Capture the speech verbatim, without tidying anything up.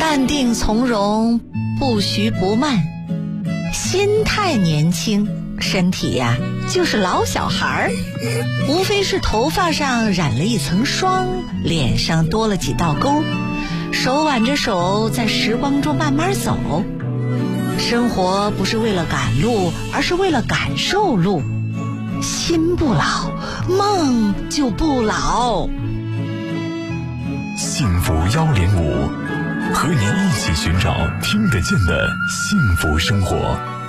淡定从容，不徐不慢，心态年轻，身体呀、就是老小孩儿，无非是头发上染了一层霜，脸上多了几道沟，手挽着手在时光中慢慢走。生活不是为了赶路，而是为了感受路。心不老，梦就不老。 幸福幺零五，和您一起寻找听得见的幸福生活。